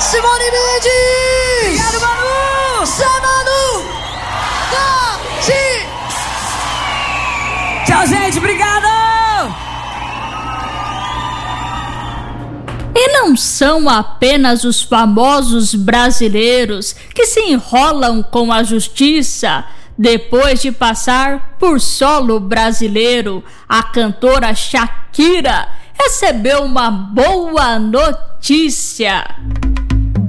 Simone Mendes! Obrigado, Manu! Sai, Manu! Tchau, gente, obrigado! E não são apenas os famosos brasileiros que se enrolam com a justiça. Depois de passar por solo brasileiro, a cantora Shakira recebeu uma boa notícia.